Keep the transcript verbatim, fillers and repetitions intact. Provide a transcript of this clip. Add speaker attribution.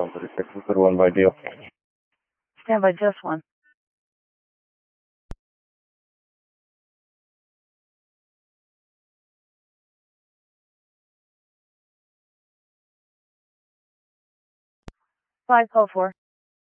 Speaker 1: Company six zero one by deal.
Speaker 2: Stand by, just one. Five oh four.